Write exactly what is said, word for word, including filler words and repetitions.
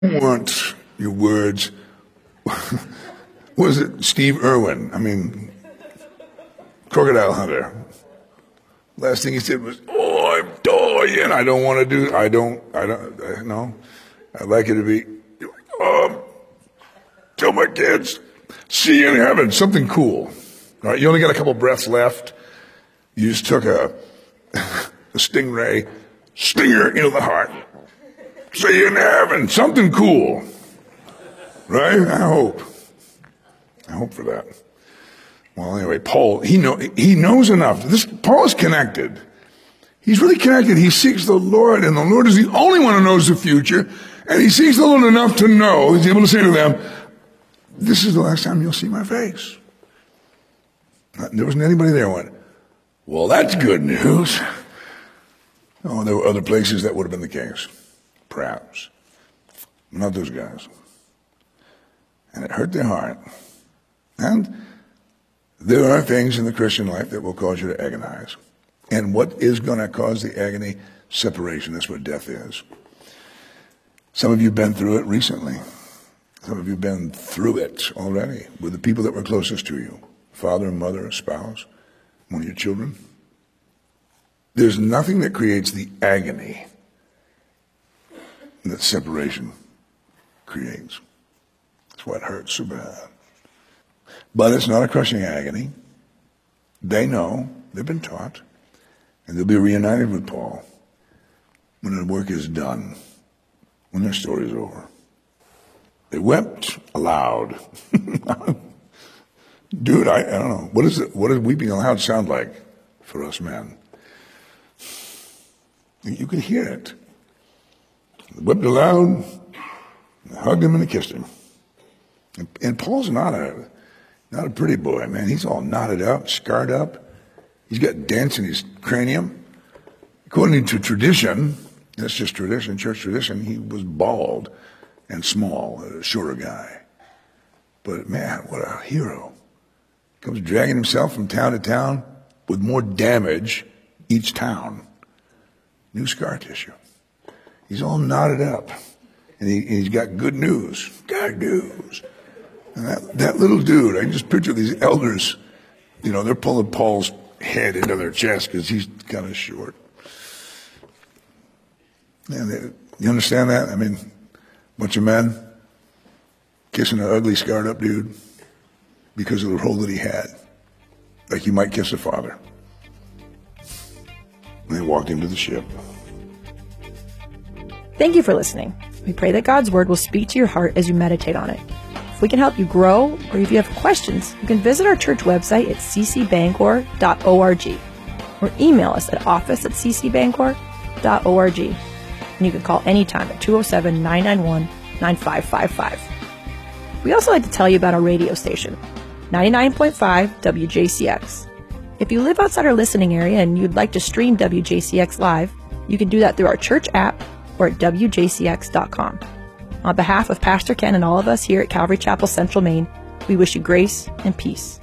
I want your words. Was it Steve Irwin? I mean, crocodile hunter. Last thing he said was, "Oh, I'm dying. I don't want to do. I don't. I don't. I, no. I'd like it to be. Um, tell my kids, see you in heaven. Something cool. All right. You only got a couple breaths left. You just took a, a stingray, stinger into the heart. See you in heaven. Something cool. Right? I hope. I hope for that. Well, anyway, Paul, he know he knows enough. This Paul is connected. He's really connected. He seeks the Lord, and the Lord is the only one who knows the future. And he seeks the Lord enough to know. He's able to say to them, "This is the last time you'll see my face." There wasn't anybody there who went, "Well, that's good news." Oh, there were other places that would have been the case, perhaps. Not those guys. And it hurt their heart. And there are things in the Christian life that will cause you to agonize. And what is going to cause the agony? Separation. That's what death is. Some of you have been through it recently. Some of you have been through it already with the people that were closest to you. Father, mother, spouse, one of your children. There's nothing that creates the agony that separation creates. That's why it hurts so bad. But it's not a crushing agony. They know, they've been taught, and they'll be reunited with Paul when their work is done, when their story is over. They wept aloud. Dude, I, I don't know. What is it? What does weeping aloud sound like for us men? You could hear it. They wept aloud, they hugged him and they kissed him. And, and Paul's not a not a pretty boy, man. He's all knotted up, scarred up. He's got dents in his cranium. According to tradition, that's just tradition, church tradition, he was bald and small, a shorter guy. But man, what a hero. Comes dragging himself from town to town with more damage each town. New scar tissue. He's all knotted up. And, he, and he's got good news. Good news. And that, that little dude, I can just picture these elders, you know, they're pulling Paul's head into their chest because he's kind of short. And they, you understand that? I mean, bunch of men kissing an ugly, scarred up dude because of the role that he had. Like you might kiss a father. And they walked him to the ship. Thank you for listening. We pray that God's Word will speak to your heart as you meditate on it. If we can help you grow, or if you have questions, you can visit our church website at c c bangor dot org or email us at office at c c bangor dot org. And you can call anytime at two oh seven, nine nine one, nine five five five. We also like to tell you about our radio station, ninety-nine point five W J C X. If you live outside our listening area and you'd like to stream W J C X live, you can do that through our church app or at w j c x dot com. On behalf of Pastor Ken and all of us here at Calvary Chapel Central Maine, we wish you grace and peace.